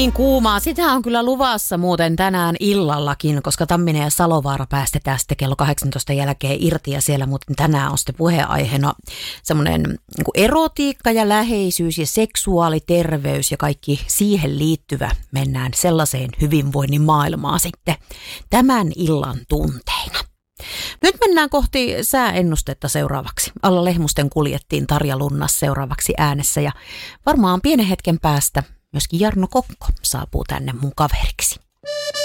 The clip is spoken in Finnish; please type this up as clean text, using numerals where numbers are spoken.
Niin kuumaa. Sitä on kyllä luvassa muuten tänään illallakin, koska Tamminen ja Salovaara päästetään sitten kello 18 jälkeen irti. Ja siellä muuten tänään on sitten puheenaiheena semmoinen niin erotiikka ja läheisyys ja seksuaaliterveys ja kaikki siihen liittyvä. Mennään sellaiseen hyvinvoinnin maailmaan sitten tämän illan tunteina. Nyt mennään kohti sääennustetta seuraavaksi. Alla Lehmusten kuljettiin Tarja Lunnas seuraavaksi äänessä ja varmaan pienen hetken päästä myöskin Jarno Kokko saapuu tänne mun kaveriksi.